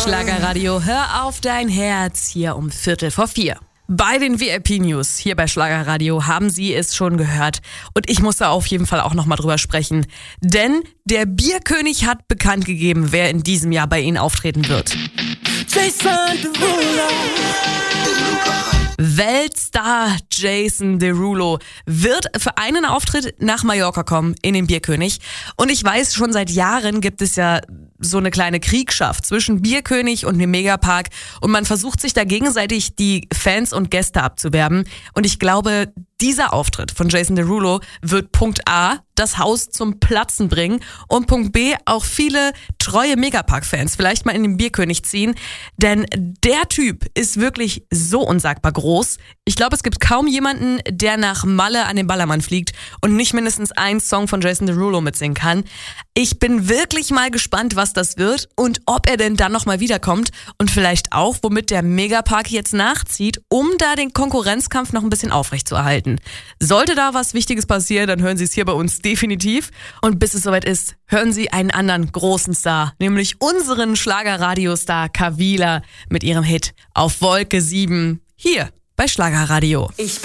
Schlagerradio, hör auf dein Herz, hier um 3:45. Bei den VIP-News hier bei Schlagerradio haben Sie es schon gehört. Und ich muss da auf jeden Fall auch nochmal drüber sprechen. Denn der Bierkönig hat bekannt gegeben, wer in diesem Jahr bei Ihnen auftreten wird. Jason Derulo. Weltstar Jason Derulo wird für einen Auftritt nach Mallorca kommen in den Bierkönig. Und ich weiß, schon seit Jahren gibt es ja so eine kleine Kriegschaft zwischen Bierkönig und dem Megapark. Und man versucht sich da gegenseitig die Fans und Gäste abzuwerben. Und ich glaube, dieser Auftritt von Jason Derulo wird Punkt A, das Haus zum Platzen bringen und Punkt B, auch viele treue Megapark-Fans vielleicht mal in den Bierkönig ziehen. Denn der Typ ist wirklich so unsagbar groß. Ich glaube, es gibt kaum jemanden, der nach Malle an den Ballermann fliegt und nicht mindestens einen Song von Jason Derulo mitsingen kann. Ich bin wirklich mal gespannt, was das wird und ob er denn dann nochmal wiederkommt und vielleicht auch, womit der Megapark jetzt nachzieht, um da den Konkurrenzkampf noch ein bisschen aufrechtzuerhalten. Sollte da was Wichtiges passieren, dann hören Sie es hier bei uns definitiv. Und bis es soweit ist, hören Sie einen anderen großen Star, nämlich unseren Schlagerradiostar Kavila mit ihrem Hit Auf Wolke 7 hier bei Schlagerradio.